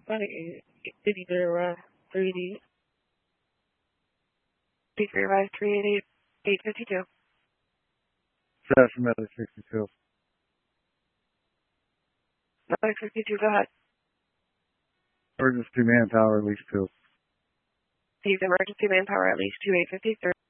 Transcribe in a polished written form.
Did either 3D, revised 388, 852. Session Medic 62. Medic 62, go ahead. Emergency manpower at least 2. He's emergency manpower at least 2, 853.